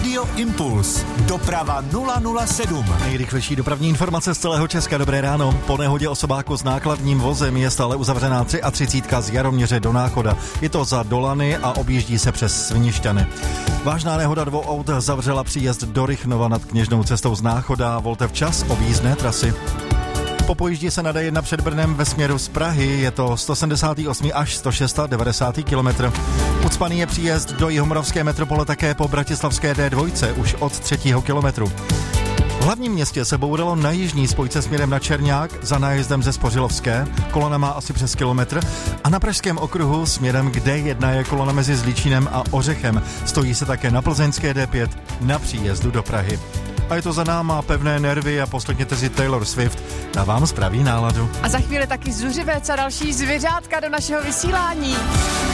Radio Impuls. Doprava 007. Nejrychlejší dopravní informace z celého Česka. Dobré ráno. Po nehodě osobáku s nákladním vozem je stále uzavřená 33 z Jaroměře do Náchoda. Je to za Dolany a objíždí se přes Svinišťany. Vážná nehoda 2 aut zavřela příjezd do Rychnova nad Kněžnou cestou z Náchoda. Volte včas objízdné trasy. Po pojíždí se na D1 před Brnem ve směru z Prahy, je to 178 až 190 km. Ucpaný je příjezd do jihomoravské metropole také po bratislavské D2 už od 3. kilometru. V hlavním městě se bouralo na jižní spojce směrem na Čerňák za nájezdem ze Spořilovské, kolona má asi přes kilometr, a na Pražském okruhu směrem k D1 je kolona mezi Zlíčínem a Ořechem. Stojí se také na plzeňské D5 na příjezdu do Prahy. A je to za náma, pevné nervy, a poslechněte si Taylor Swift, ta vám spraví náladu. A za chvíli taky zuřivec a další zvěřátka do našeho vysílání.